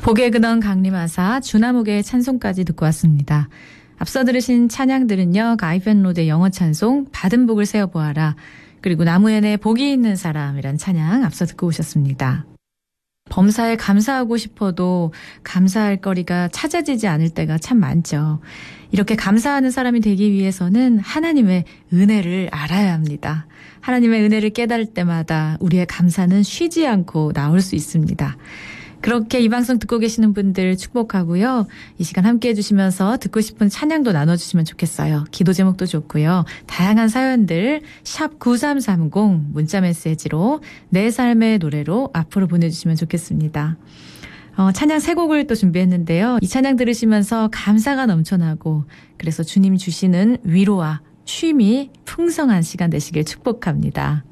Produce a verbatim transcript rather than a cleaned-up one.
복의 근원 강림하사 주나목의 찬송까지 듣고 왔습니다. 앞서 들으신 찬양들은요. 가이펜로드의 영어 찬송 받은 복을 세어보아라. 그리고 나무엔의 복이 있는 사람이란 찬양 앞서 듣고 오셨습니다. 범사에 감사하고 싶어도 감사할 거리가 찾아지지 않을 때가 참 많죠. 이렇게 감사하는 사람이 되기 위해서는 하나님의 은혜를 알아야 합니다. 하나님의 은혜를 깨달을 때마다 우리의 감사는 쉬지 않고 나올 수 있습니다. 그렇게 이 방송 듣고 계시는 분들 축복하고요. 이 시간 함께 해주시면서 듣고 싶은 찬양도 나눠주시면 좋겠어요. 기도 제목도 좋고요. 다양한 사연들 샵 구삼삼공 문자 메시지로 내 삶의 노래로 앞으로 보내주시면 좋겠습니다. 어, 찬양 세 곡을 또 준비했는데요. 이 찬양 들으시면서 감사가 넘쳐나고 그래서 주님 주시는 위로와 쉼이 풍성한 시간 되시길 축복합니다.